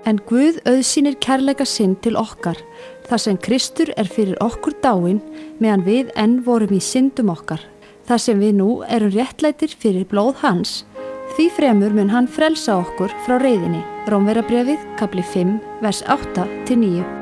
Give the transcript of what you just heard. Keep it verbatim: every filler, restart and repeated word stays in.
En Guð auðsýnir kærleika sinn til okkar, þar sem Kristur er fyrir okkur dáinn, meðan við enn vorum í syndum okkar. Þar sem við nú erum réttlætir fyrir blóð hans, því fremur mun hann frelsa okkur frá reiðinni. Rómverjabréfið, kapli fimm, vers átta til níu.